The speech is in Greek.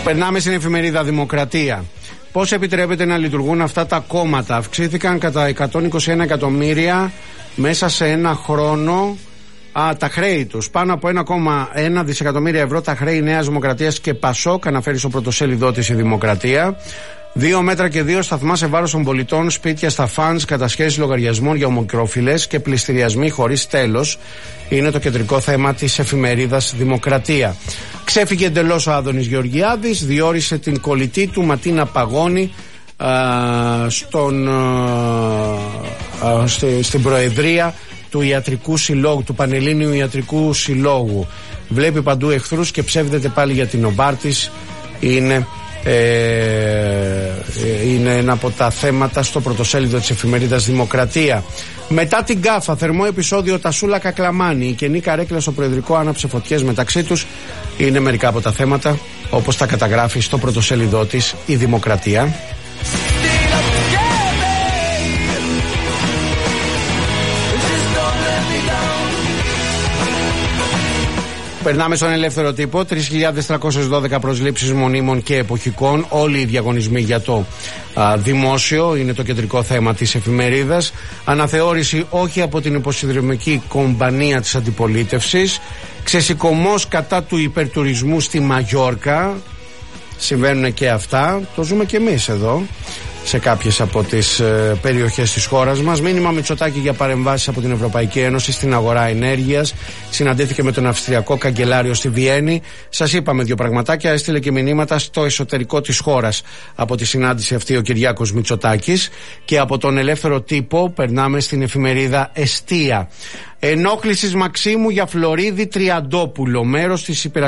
Περνάμε στην εφημερίδα Δημοκρατία. Πώς επιτρέπεται να λειτουργούν αυτά τα κόμματα? Αυξήθηκαν κατά 121 εκατομμύρια μέσα σε ένα χρόνο τα χρέη τους. Πάνω από 1,1 δισεκατομμύρια ευρώ τα χρέη Νέας Δημοκρατίας και Πασόκ, αναφέρει στο πρωτοσέλιδό της η Δημοκρατία. 2 μέτρα και 2 σταθμά σε βάρος των πολιτών, σπίτια στα φανς, κατασχέσεις λογαριασμών για ομικρόφυλες και πληστηριασμοί χωρίς τέλος. Είναι το κεντρικό θέμα της εφημερίδας Δημοκρατία. Ξέφυγε εντελώς ο Άδωνης Γεωργιάδης, διόρισε την κολλητή του Ματίνα Παγώνη στην προεδρία του Ιατρικού Συλλόγου, του Πανελλήνιου Ιατρικού Συλλόγου. Βλέπει παντού εχθρούς και ψεύδεται πάλι για την Ομπάρτης. Είναι ένα από τα θέματα στο πρωτοσέλιδο της εφημερίδας Δημοκρατία. Μετά την ΚΑΦΑ, θερμό επεισόδιο Τασούλα Κακλαμάνη. Η καινή καρέκλα στο Προεδρικό άναψε φωτιές μεταξύ τους. Είναι μερικά από τα θέματα όπως τα καταγράφει στο πρωτοσέλιδό της η Δημοκρατία. Περνάμε στον ελεύθερο τύπο. 3.312 προσλήψεις μονίμων και εποχικών. Όλοι οι διαγωνισμοί για το δημόσιο είναι το κεντρικό θέμα της εφημερίδας. Αναθεώρηση όχι από την υποσυνδρομική κομπανία της αντιπολίτευσης. Ξεσηκωμός κατά του υπερτουρισμού στη Μαγιόρκα. Συμβαίνουν και αυτά. Το ζούμε και εμείς εδώ σε κάποιες από τις περιοχές της χώρας μας. Μήνυμα Μητσοτάκη για παρεμβάσεις από την Ευρωπαϊκή Ένωση στην αγορά ενέργειας. Συναντήθηκε με τον Αυστριακό Καγκελάριο στη Βιέννη. Σας είπαμε 2 πραγματάκια. Έστειλε και μηνύματα στο εσωτερικό της χώρας από τη συνάντηση αυτή ο Κυριάκος Μητσοτάκης. Και από τον ελεύθερο τύπο περνάμε στην εφημερίδα Εστία. Ενόχλησης Μαξίμου για Φλωρίδη Τριαντόπουλο. Μέρος της